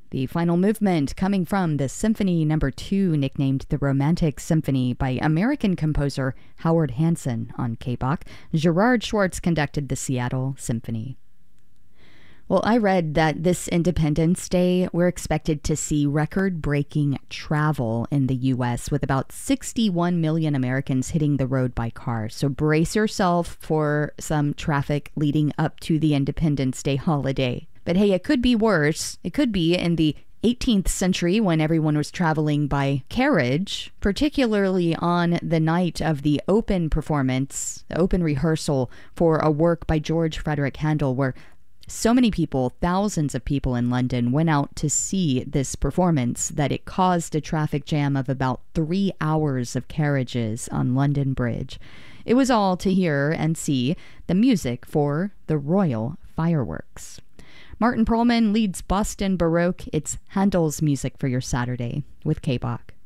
The final movement coming from the Symphony No. 2, nicknamed the Romantic Symphony by American composer Howard Hanson on KBOK. Gerard Schwartz conducted the Seattle Symphony. Well, I read that this Independence Day, we're expected to see record-breaking travel in the U.S., with about 61 million Americans hitting the road by car. So brace yourself for some traffic leading up to the Independence Day holiday. But hey, it could be worse. It could be in the 18th century when everyone was traveling by carriage, particularly on the night of the open performance, the open rehearsal for a work by George Frederick Handel, where so many people, thousands of people in London, went out to see this performance that it caused a traffic jam of about 3 hours of carriages on London Bridge. It was all to hear and see the music for the Royal Fireworks. Martin Perlman leads Boston Baroque. It's Handel's music for your Saturday with KBOK.